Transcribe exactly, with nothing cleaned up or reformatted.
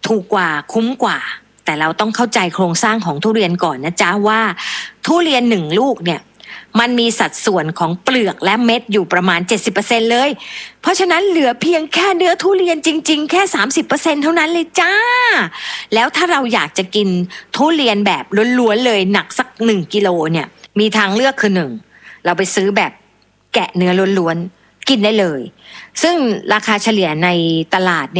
ถูกกว่าคุ้มกว่าแต่เราต้องเข้าใจโครงสร้างของทุเรียนก่อนนะจ๊ะว่าทุเรียนหนึ่งลูกเนี่ยมันมีสัดส่วนของเปลือกและเม็ดอยู่ประมาณ เจ็ดสิบเปอร์เซ็นต์ เลยเพราะฉะนั้นเหลือเพียงแค่เนื้อทุเรียนจริงๆแค่ สามสิบเปอร์เซ็นต์ เท่านั้นเลยจ้าแล้วถ้าเราอยากจะกินทุเรียนแบบล้วนๆเลยหนักสักหนึ่งกิโลเนี่ยมีทางเลือกคือหนึ่งเราไปซื้อแบบแกะเนื้อล้วนๆกินได้เลยซึ่งราคาเฉลี่ยในตลาด